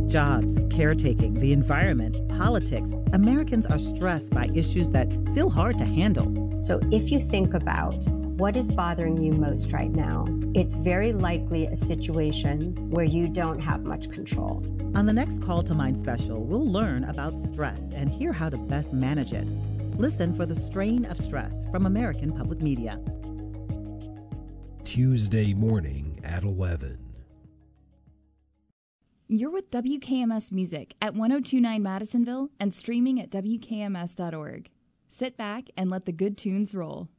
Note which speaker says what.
Speaker 1: Jobs, caretaking, the environment, politics. Americans are stressed by issues that feel hard to handle.
Speaker 2: So if you think about what is bothering you most right now, it's very likely a situation where you don't have much control.
Speaker 1: On the next Call to Mind special, we'll learn about stress and hear how to best manage it. Listen for The Strain of Stress from American Public Media.
Speaker 3: Tuesday morning at 11.
Speaker 4: You're with WKMS Music at 1029 Madisonville and streaming at WKMS.org. Sit back and let the good tunes roll.